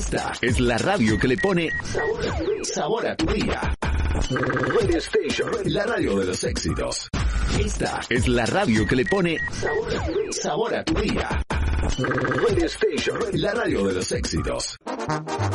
Esta es la radio que le pone sabor a tu día. Radio Station, la radio de los éxitos. Esta es la radio que le pone sabor a tu día. Radio Station, la radio de los éxitos.